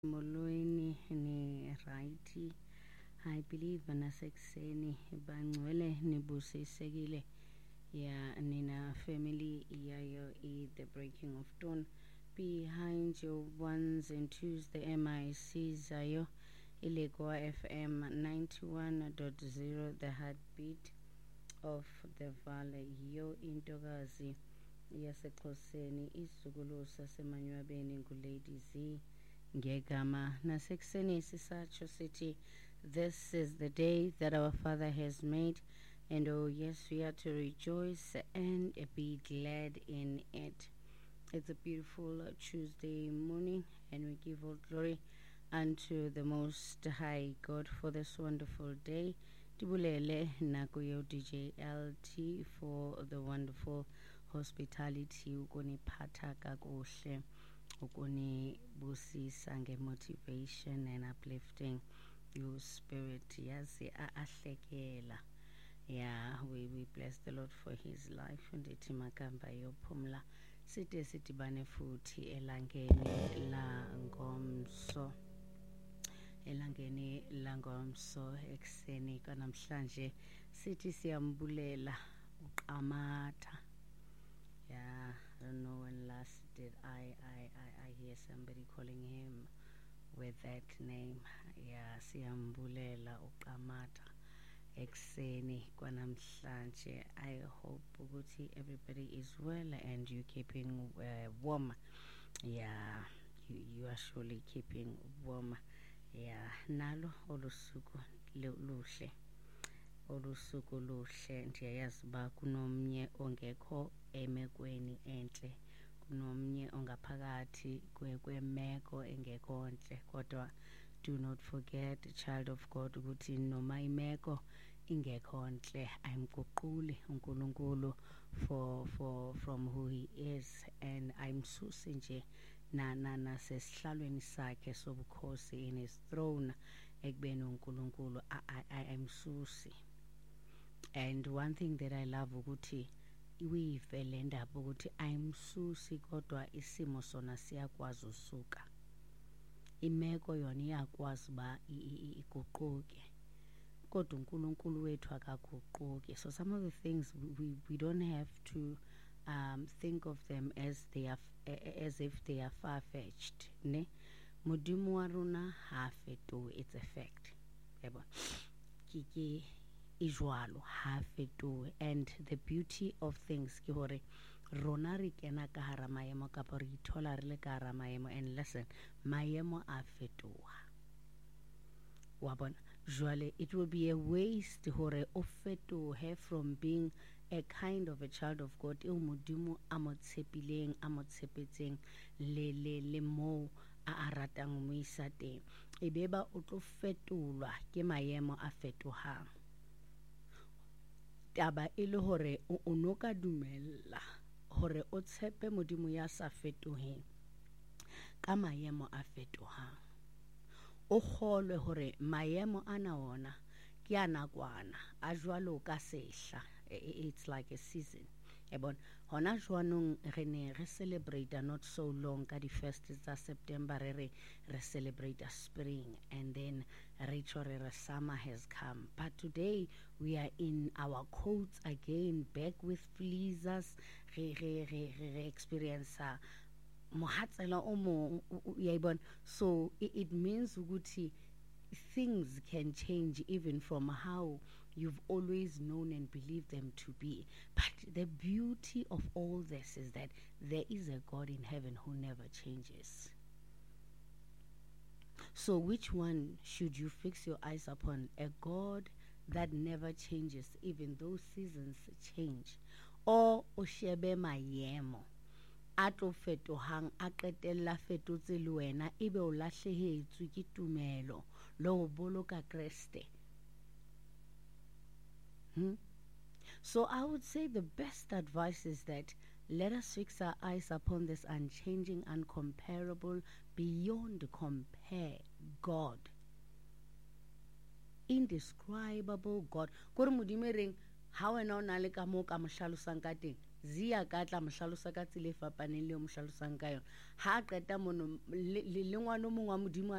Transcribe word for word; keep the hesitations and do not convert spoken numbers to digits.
Molweni ni righty. I believe nasekuseni bangcwele nibusisekile ya nina family yayo i the breaking of dawn behind your ones and twos the M I Cs ayo Ilegwa F M ninety-one point zero the heartbeat of the valley yo intokazi yaseXhoseni isizukulu sasemanywabeni ngulady Z ngegama nasekuseni sisatsho sithi this is the day that our Father has made, and oh yes, we are to rejoice and be glad in it. It's a beautiful uh, Tuesday morning, and we give all glory unto the Most High God for this wonderful day. Tibulele nakuyo D J L T for the wonderful hospitality ukuniphatha kakuhle, ukunibusisa nge-motivation and uplifting your spirit. Yazi ahlekela. Yeah, we, we bless the Lord for his life. Ndithi makamba yophumla side sidibane futhi elangeni la ngomso elangeni la ngomso ekseni kanamhlanje sithi siyambulela uqamatha. Yeah, I don't know when last did I, I, I, I hear somebody calling him with that name. Yeah, siyambulela uqamatha ekseni kwanamhlanje. I hope ukuthi everybody is well and you keeping uh, warm. Yeah, you, you are surely keeping warm. Yeah, nalo olusuku luhle. Olusuku luhle ndiyayazi ba kunomnye ongekho emekweni enhle, kunomnye ongaphakathi kwemeko engekho nhle, kodwa do not forget, child of God, ukuthi noma imeko ingekho nhle ayimguquli uNkulunkulu for for from who he is, and ayimsusi nje na na nasesihlalweni sakhe sobukhosi in his throne ekubeni uNkulunkulu ayimsusi. And one thing that I love ukuthi uyivele ndaba ukuthi ayimsusi kodwa isimo sona siyakwazi usuka, imeko yona iyakwazi ba iguquke kodwa uNkulunkulu wethu akaguquki. So some of the things we, we don't have to um, think of them as they are as if they are far-fetched, ne modimo wa rona ha fetohe, it's a fact. Yebo ke ijwalo ha fetohe, and the beauty of things ke hore rona re kena ka hara maemo kapa re ithola re le ka hara maemo, and listen, maemo a fetoha wa bona. Jwale it will be a waste hore o fetohe from being a kind of a child of God eo modimo a mo tshepileng a mo tshepetseng le le le mo a ratang mo isa teng, e be ba o tlo fetolwa ke maemo a fetohang. Taba e le hore o no ka dumella hore o tshepe modimo ya sa fetoheng ka maemo a fetohang, o kgolwe hore maemo ana ona ke a nakwana a jwalo ka sehla. It's like a season. Ebon hona jwanong re ne re celebrate not so long ka di first tsa September re re re celebrate spring, and then Rachel re summer has come, but today we are in our coats again, back with fleeces. Re re re re experience mohatsela o mong ya ibon. So it, it means ukuthi things can change even from how you've always known and believed them to be. But the beauty of all this is that there is a God in heaven who never changes. So which one should you fix your eyes upon? A God that never changes even though seasons change, or oshebe mayemo atlo fetohang a qetella fetotse le wena ebe o lahlehetswe ke tumelo lo boloka Kriste? Hmm? So I would say the best advice is that let us fix our eyes upon this unchanging, uncomparable, beyond compare God, indescribable God. Kore modimo reng ha wena o na le ka mo ka mohlalosang ka teng Zia ka tla mo hlalosa ka tsela e fapaneng le o mo hlalosang ka yona. Ha qeta mono le ngwana o mong wa Modimo